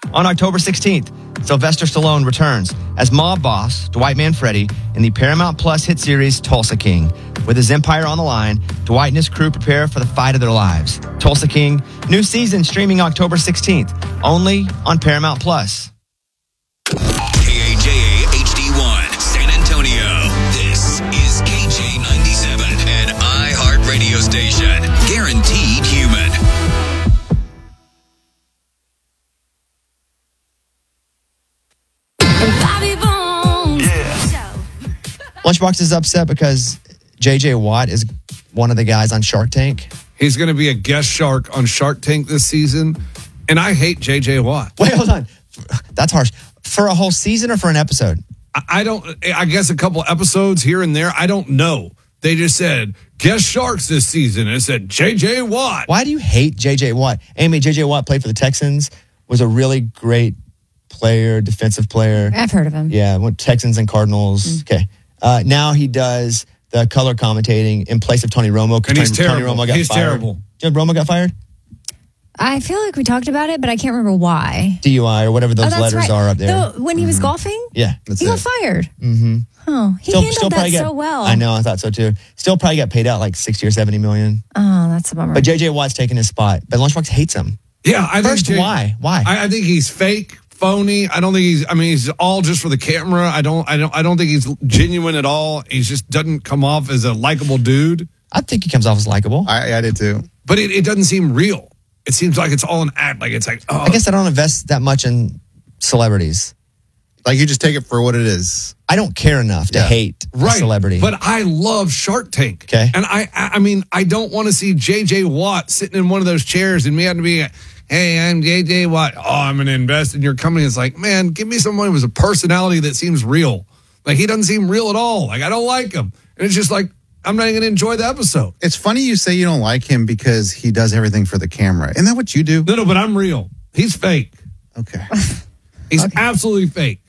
On October 16th, Sylvester Stallone returns as mob boss Dwight Manfredi in the Paramount Plus hit series Tulsa King. With his empire on the line, Dwight and his crew prepare for the fight of their lives. Tulsa King, new season streaming October 16th, only on Paramount Plus. KAJA HD1, San Antonio. This is KJ97, an iHeart radio station. Guaranteed human. Lunchbox is upset because J.J. Watt is one of the guys on Shark Tank. He's going to be a guest shark on Shark Tank this season, and I hate J.J. Watt. Wait, hold on. That's harsh. For a whole season or for an episode? I guess a couple episodes here and there. I don't know. They just said, guest sharks this season. And it said J.J. Watt. Why do you hate J.J. Watt? Amy, J.J. Watt played for the Texans, was a really great player, defensive player. I've heard of him. Yeah, went Texans and Cardinals. Okay. Now he does the color commentating in place of Tony Romo. And he's terrible. Tony Romo got He's fired. terrible. Do you know Romo got fired? I feel like we talked about it, but I can't remember why. DUI or whatever those that's letters right. are up there. When he was golfing? Yeah. He got fired. Mm-hmm. Oh, he handled that so well. I know, I thought so too. Still probably got paid out like 60 or 70 million. Oh, that's a bummer. But JJ Watt's taking his spot. But Lunchbox hates him. Yeah, I First, think why? I think he's fake, phony. I don't think he's all just for the camera. I don't think he's genuine at all. He just doesn't come off as a likable dude. I think he comes off as likable. I did too. But it doesn't seem real. It seems like it's all an act. Like it's like, oh. I guess I don't invest that much in celebrities. Like you just take it for what it is. I don't care enough to hate a celebrity. But I love Shark Tank. Okay. And I mean, I don't want to see J.J. Watt sitting in one of those chairs and me having to be, hey, I'm J.J. Watt. Oh, I'm going to invest in your company. It's like, man, give me someone who's a personality that seems real. Like he doesn't seem real at all. Like I don't like him. And it's just like, I'm not even going to enjoy the episode. It's funny you say you don't like him because he does everything for the camera. Isn't that what you do? No, but I'm real. He's fake. Okay. He's absolutely fake.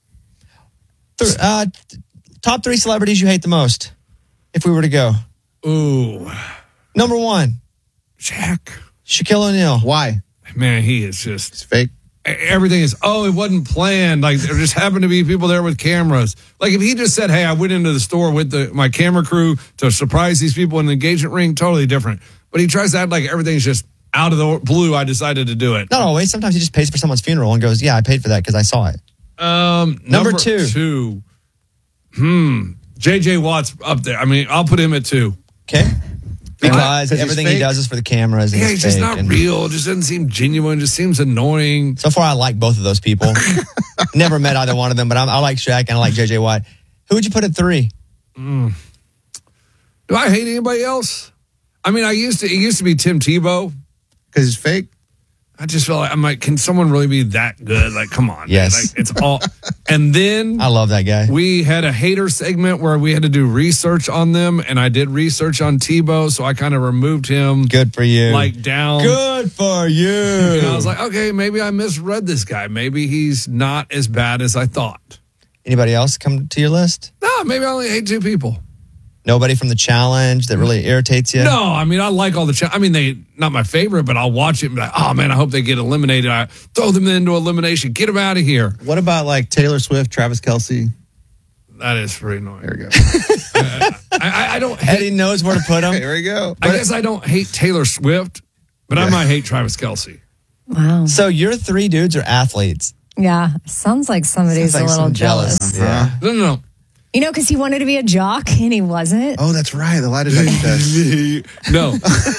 Top 3 celebrities you hate the most, if we were to go. Ooh. Number 1. Shaq. Shaquille O'Neal. Why? Man, he is just... It's fake. Everything is, it wasn't planned. Like, there just happened to be people there with cameras. Like, if he just said, hey, I went into the store with my camera crew to surprise these people in an engagement ring, totally different. But he tries to act like everything's just out of the blue. I decided to do it. Not always. Sometimes he just pays for someone's funeral and goes, yeah, I paid for that because I saw it. Number 2. J.J. Watt's up there. I mean, I'll put him at 2. Okay. Because everything he does is for the cameras. And he's just not real. Just doesn't seem genuine. Just seems annoying. So far, I like both of those people. Never met either one of them, but I like Shaq and I like J.J. Watt. Who would you put at 3? Do I hate anybody else? I mean, it used to be Tim Tebow. Because he's fake? I just feel like, I'm like, can someone really be that good? Like, come on. Yes. Man. Like, it's all. And then I love that guy. We had a hater segment where we had to do research on them, and I did research on Tebow, so I kind of removed him. Good for you. Like down. Good for you. And I was like, okay, maybe I misread this guy. Maybe he's not as bad as I thought. Anybody else come to your list? No, maybe I only hate 2 people. Nobody from the challenge that really irritates you? No, I mean, I like all the I mean, they not my favorite, but I'll watch it and be like, oh, man, I hope they get eliminated. I throw them into elimination. Get them out of here. What about like Taylor Swift, Travis Kelce? That is pretty annoying. There we go. I don't hate, Eddie knows where to put him. There we go. I guess I don't hate Taylor Swift, but I might hate Travis Kelce. Wow. So your 3 dudes are athletes. Yeah. Sounds like somebody's Sounds like a little some jealous. Yeah. No. You know, because he wanted to be a jock and he wasn't. Oh, that's right. The lie detector test. No.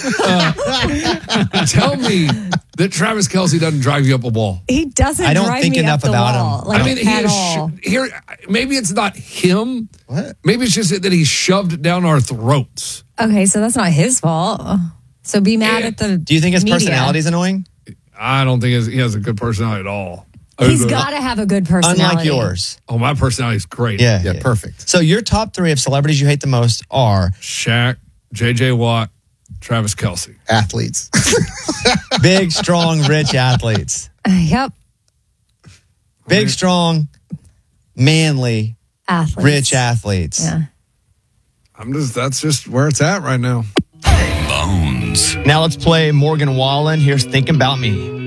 Tell me that Travis Kelce doesn't drive you up a wall. He doesn't I don't drive think me enough up the about wall. him. Like, I mean, he at is all. here. Maybe it's not him. What? Maybe it's just that he's shoved down our throats. Okay, so that's not his fault. So be mad at the Do you think his media. personality is annoying? I don't think he has a good personality at all. He's got to have a good personality. Unlike yours. Oh, my personality is great. Yeah, perfect. So your top 3 of celebrities you hate the most are Shaq, J.J. Watt, Travis Kelce. Athletes. big, strong, rich athletes. Yep. Big, strong, manly, Athletes. rich athletes. Yeah. That's just where it's at right now. Bones. Now let's play Morgan Wallen. Here's Think About Me.